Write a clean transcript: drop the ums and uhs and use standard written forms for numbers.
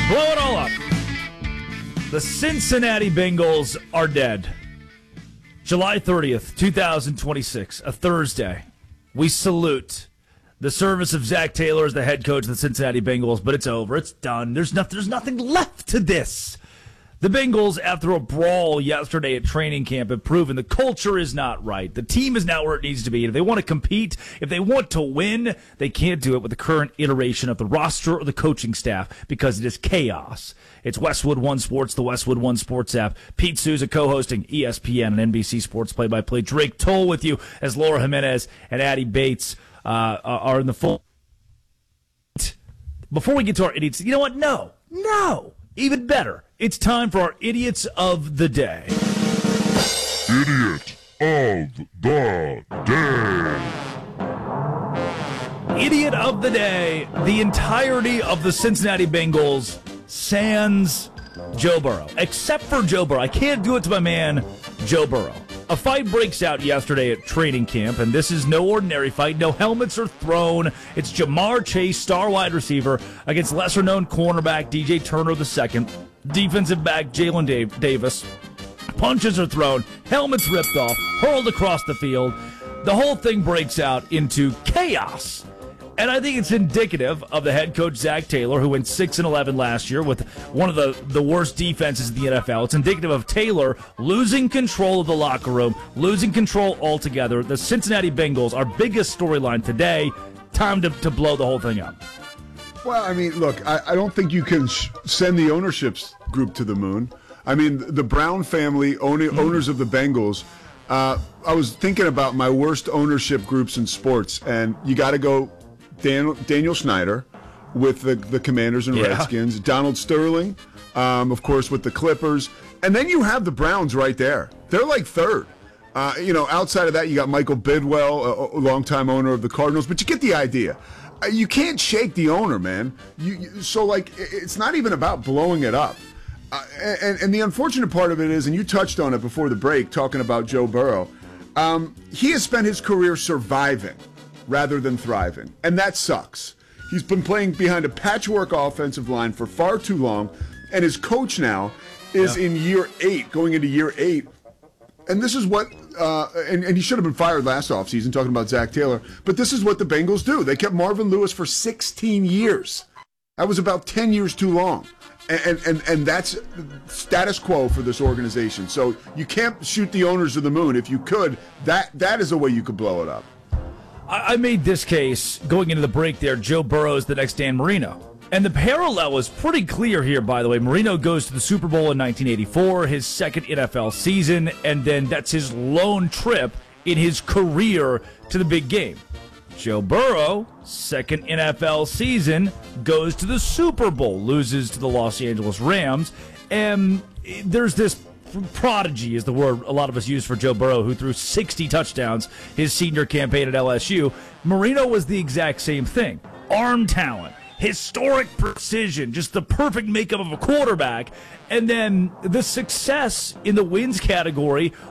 Blow it all up. The Cincinnati Bengals are dead. July 30th, 2026, a Thursday. We salute the service of Zach Taylor as the head coach of the Cincinnati Bengals, but it's over. It's done. There's nothing left to this. The Bengals, after a brawl yesterday at training camp, have proven the culture is not right. The team is not where it needs to be. If they want to compete, if they want to win, they can't do it with the current iteration of the roster or the coaching staff because it is chaos. It's Westwood One Sports, the Westwood One Sports app. Pete Souza co-hosting ESPN and NBC Sports play-by-play. Drake Toll with you as Laura Jimenez and Addie Bates are in the full. Before we get to our idiots, you know what? No. Even better. It's time for our Idiots of the Day. Idiot of the Day. Idiot of the Day. The entirety of the Cincinnati Bengals sans Joe Burrow. Except for Joe Burrow. I can't do it to my man, Joe Burrow. A fight breaks out yesterday at training camp, and this is no ordinary fight. No helmets are thrown. It's Ja'Marr Chase, star wide receiver, against lesser-known cornerback DJ Turner II, defensive back Jalen Davis. Punches are thrown, helmets ripped off, hurled across the field. The whole thing breaks out into chaos. And I think it's indicative of the head coach, Zach Taylor, who went 6-11 last year with one of the worst defenses in the NFL. It's indicative of Taylor losing control of the locker room, losing control altogether. The Cincinnati Bengals, our biggest storyline today, time to blow the whole thing up. Well, I mean, look, I don't think you can send the ownership group to the moon. I mean, the Brown family, owners of the Bengals, I was thinking about my worst ownership groups in sports, and you got to go Daniel Snyder with the Commanders and Redskins, Donald Sterling, of course, with the Clippers, and then you have the Browns right there. They're like third. Outside of that, you got Michael Bidwell, a longtime owner of the Cardinals, but you get the idea. You can't shake the owner, man. So it's not even about blowing it up. And the unfortunate part of it is, and you touched on it before the break, talking about Joe Burrow, he has spent his career surviving rather than thriving, and that sucks. He's been playing behind a patchwork offensive line for far too long, and his coach now is in year 8, going into year 8. And this is what, and he should have been fired last offseason, talking about Zach Taylor, but this is what the Bengals do. They kept Marvin Lewis for 16 years. That was about 10 years too long. And that's status quo for this organization. So you can't shoot the owners to the moon. If you could, that is a way you could blow it up. I made this case going into the break there. Joe Burrow is the next Dan Marino. And the parallel is pretty clear here, by the way. Marino goes to the Super Bowl in 1984, his second NFL season, and then that's his lone trip in his career to the big game. Joe Burrow, second NFL season, goes to the Super Bowl, loses to the Los Angeles Rams, and there's this prodigy is the word a lot of us use for Joe Burrow, who threw 60 touchdowns his senior campaign at LSU. Marino was the exact same thing. Arm talent, historic precision, just the perfect makeup of a quarterback. And then the success in the wins category